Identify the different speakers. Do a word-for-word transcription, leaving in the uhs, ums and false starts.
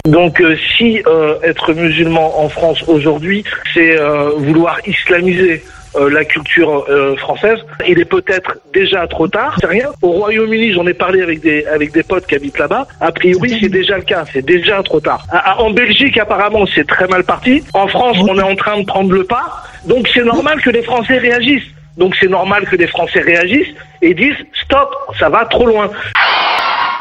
Speaker 1: Donc euh, si euh, être musulman en France aujourd'hui, c'est euh, vouloir islamiser Euh, la culture euh, française, il est peut-être déjà trop tard, c'est rien. Au Royaume-Uni, j'en ai parlé avec des avec des potes qui habitent là-bas. A priori, c'est déjà le cas, c'est déjà trop tard. À, en Belgique, apparemment, c'est très mal parti. En France, on est en train de prendre le pas. Donc c'est normal que les Français réagissent. Donc c'est normal que les Français réagissent et disent stop, ça va trop loin.